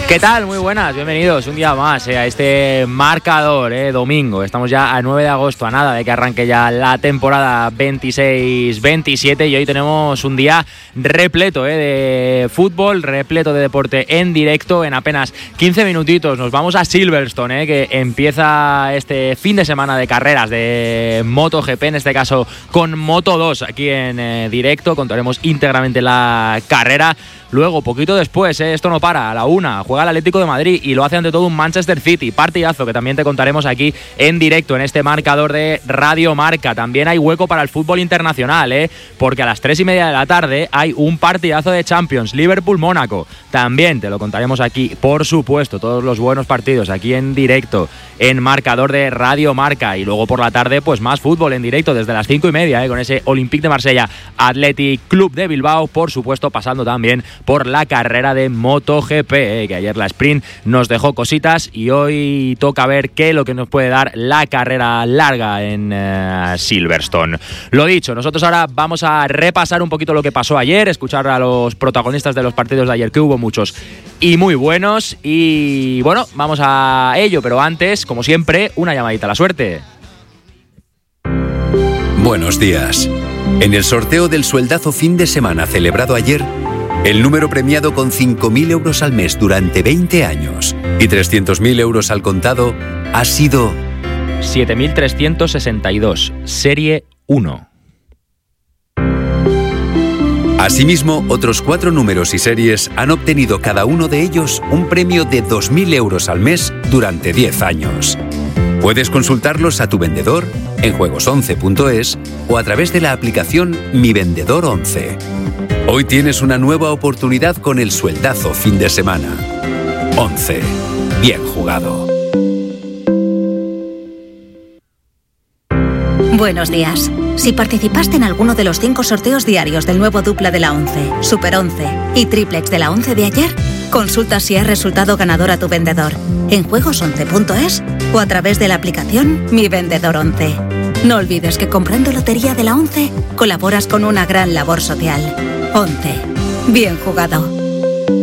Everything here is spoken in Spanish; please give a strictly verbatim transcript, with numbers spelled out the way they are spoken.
¿Qué tal? Muy buenas, bienvenidos un día más eh, a este marcador, eh, domingo. Estamos ya a nueve de agosto, a nada de que arranque ya la temporada veintiséis veintisiete y hoy tenemos un día repleto eh, de fútbol, repleto de deporte en directo. En apenas quince minutitos nos vamos a Silverstone, eh, que empieza este fin de semana de carreras de MotoGP, en este caso con Moto dos aquí en eh, directo. Contaremos íntegramente la carrera. Luego, poquito después, eh, esto no para, a la una, juega el Atlético de Madrid y lo hace ante todo un Manchester City. Partidazo que también te contaremos aquí en directo en este marcador de Radio Marca. También hay hueco para el fútbol internacional, eh, porque a las tres y media de la tarde hay un partidazo de Champions, Liverpool-Mónaco. También te lo contaremos aquí, por supuesto, todos los buenos partidos aquí en directo en marcador de Radio Marca. Y luego por la tarde, pues más fútbol en directo desde las cinco y media, eh, con ese Olympique de Marsella Athletic Club de Bilbao, por supuesto, pasando también por la carrera de MotoGP, eh, que ayer la sprint nos dejó cositas y hoy toca ver qué es lo que nos puede dar la carrera larga en uh, Silverstone. Lo dicho, nosotros ahora vamos a repasar un poquito lo que pasó ayer, escuchar a los protagonistas de los partidos de ayer, que hubo muchos y muy buenos, y bueno, vamos a ello, pero antes, como siempre, una llamadita a la suerte. Buenos días. En el sorteo del sueldazo fin de semana celebrado ayer, el número premiado con cinco mil euros al mes durante veinte años y trescientos mil euros al contado ha sido siete mil trescientos sesenta y dos, serie uno. Asimismo, otros cuatro números y series han obtenido cada uno de ellos un premio de dos mil euros al mes durante diez años. Puedes consultarlos a tu vendedor en juegos once punto es o a través de la aplicación Mi Vendedor once. Hoy tienes una nueva oportunidad con el sueldazo fin de semana. once. Bien jugado. Buenos días. Si participaste en alguno de los cinco sorteos diarios del nuevo dupla de la once, Super once y Triplex de la once de ayer, consulta si has resultado ganador a tu vendedor en juegos once punto es o a través de la aplicación Mi Vendedor once. No olvides que comprando lotería de la once colaboras con una gran labor social. once. Bien jugado.